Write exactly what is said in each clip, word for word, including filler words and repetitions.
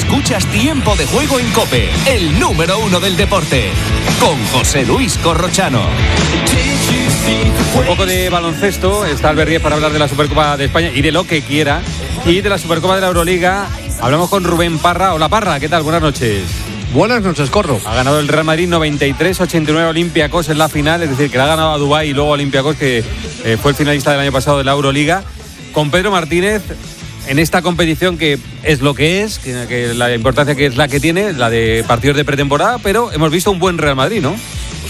Escuchas Tiempo de Juego en COPE, el número uno del deporte, con José Luis Corrochano. Un poco de baloncesto, está Albert Díez para hablar de la Supercopa de España y de lo que quiera, y de la Supercopa de la Euroliga. Hablamos con Rubén Parra. Hola Parra, ¿qué tal? Buenas noches. Buenas noches, Corro. Ha ganado el Real Madrid noventa y tres ochenta y nueve a Olympiacos en la final, es decir, que le ha ganado a Dubái y luego a Olympiacos, que eh, fue el finalista del año pasado de la Euroliga. Con Pedro Martínez, en esta competición que es lo que es, que, que la importancia que es la que tiene, la de partidos de pretemporada, pero hemos visto un buen Real Madrid, ¿no?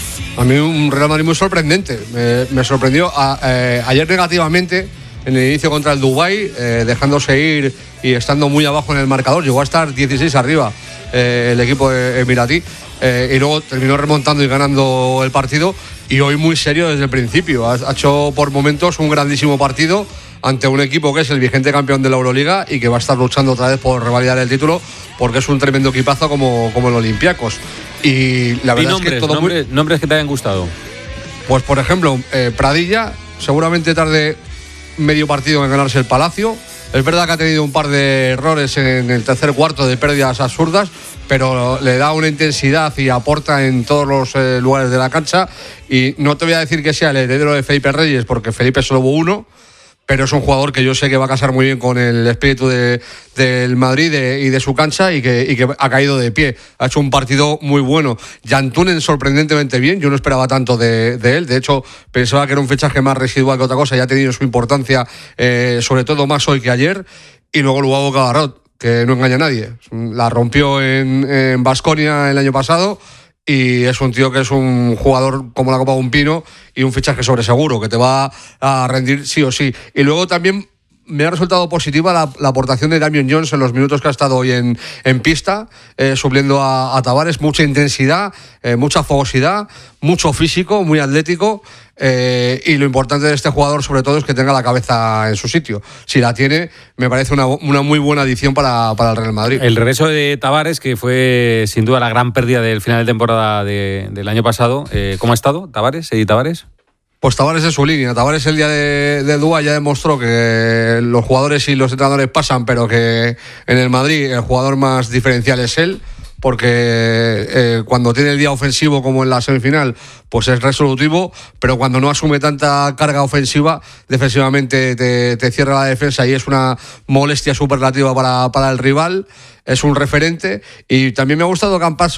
A mí un Real Madrid muy sorprendente. Me, me sorprendió a, eh, ayer negativamente en el inicio contra el Dubái, eh, dejándose ir y estando muy abajo en el marcador. Llegó a estar dieciséis arriba eh, el equipo emiratí, eh, y luego terminó remontando y ganando el partido. Y hoy muy serio desde el principio. Ha, ha hecho por momentos un grandísimo partido ante un equipo que es el vigente campeón de la Euroliga y que va a estar luchando otra vez por revalidar el título, porque es un tremendo equipazo como, como el Olympiacos. Y la verdad y nombres, es que todo nombres, muy... nombres que te hayan gustado. Pues por ejemplo, eh, Pradilla seguramente tarde medio partido en ganarse el Palacio. Es verdad que ha tenido un par de errores en el tercer cuarto de pérdidas absurdas, pero le da una intensidad y aporta en todos los eh, lugares de la cancha. Y no te voy a decir que sea el heredero de Felipe Reyes, porque Felipe solo hubo uno, pero es un jugador que yo sé que va a casar muy bien con el espíritu de, del Madrid de, y de su cancha, y que, y que ha caído de pie. Ha hecho un partido muy bueno. Jantunen sorprendentemente bien, yo no esperaba tanto de, de él. De hecho, pensaba que era un fichaje más residual que otra cosa, ya ha tenido su importancia, eh, sobre todo más hoy que ayer. Y luego Luavo Cabarrot, que no engaña a nadie. La rompió en Baskonia el año pasado. Y es un tío que es un jugador como la copa de un pino y un fichaje sobreseguro, que te va a rendir sí o sí. Y luego también me ha resultado positiva la, la aportación de Damian Jones en los minutos que ha estado hoy en, en pista, eh, supliendo a, a Tavares. Mucha intensidad, eh, mucha fogosidad, mucho físico, muy atlético. Eh, y lo importante de este jugador, sobre todo, es que tenga la cabeza en su sitio. Si la tiene, me parece una, una muy buena adición para, para el Real Madrid. El regreso de Tavares, que fue sin duda la gran pérdida del final de temporada de, del año pasado. Eh, ¿Cómo ha estado Tavares? ¿Eddie Tavares? Pues Tavares en su línea. Tavares el día de, de Dubái ya demostró que los jugadores y los entrenadores pasan, pero que en el Madrid el jugador más diferencial es él, porque eh, cuando tiene el día ofensivo como en la semifinal, pues es resolutivo, pero cuando no asume tanta carga ofensiva, defensivamente te, te cierra la defensa y es una molestia superlativa para, para el rival. Es un referente. Y también me ha gustado Campazzo